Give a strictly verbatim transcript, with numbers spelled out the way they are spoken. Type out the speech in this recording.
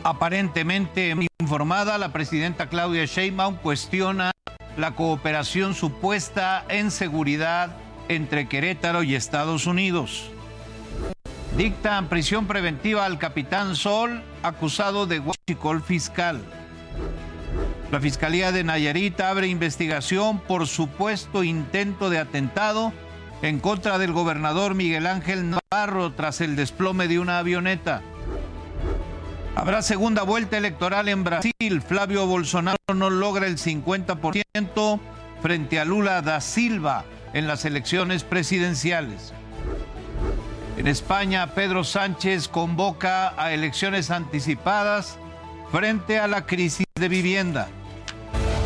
Aparentemente informada, la presidenta Claudia Sheinbaum cuestiona la cooperación supuesta en seguridad entre Querétaro y Estados Unidos. Dictan prisión preventiva al capitán Sol, acusado de huachicol fiscal. La Fiscalía de Nayarit abre investigación por supuesto intento de atentado en contra del gobernador Miguel Ángel Navarro tras el desplome de una avioneta. Habrá segunda vuelta electoral en Brasil. Flavio Bolsonaro no logra el cincuenta por ciento frente a Lula da Silva en las elecciones presidenciales. En España, Pedro Sánchez convoca a elecciones anticipadas frente a la crisis de vivienda.